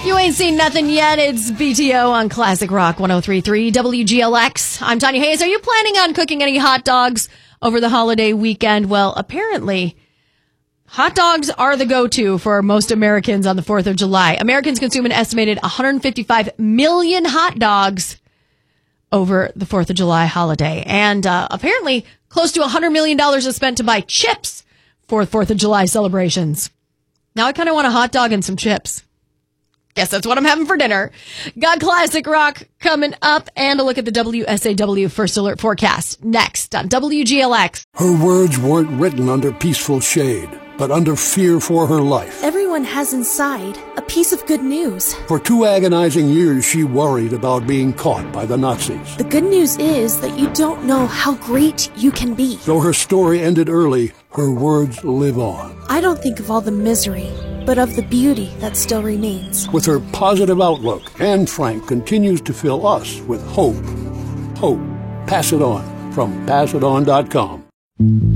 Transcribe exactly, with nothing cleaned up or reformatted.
You ain't seen nothing yet. It's B T O on Classic Rock one oh three point three W G L X. I'm Tanya Hayes. Are you planning on cooking any hot dogs over the holiday weekend? Well, apparently, hot dogs are the go-to for most Americans on the fourth of July. Americans consume an estimated one hundred fifty-five million hot dogs over the fourth of July holiday. And uh, apparently, close to one hundred million dollars is spent to buy chips for fourth of July celebrations. Now I kind of want a hot dog and some chips. Guess that's what I'm having for dinner. Got Classic Rock coming up and a look at the W S A W First Alert forecast next on W G L X. Her words weren't written under peaceful shade, but under fear for her life. Everyone has inside a piece of good news. For two agonizing years, she worried about being caught by the Nazis. The good news is that you don't know how great you can be. Though her story ended early, her words live on. I don't think of all the misery, but of the beauty that still remains. With her positive outlook, Anne Frank continues to fill us with hope. Hope. Pass it on from pass it on dot com.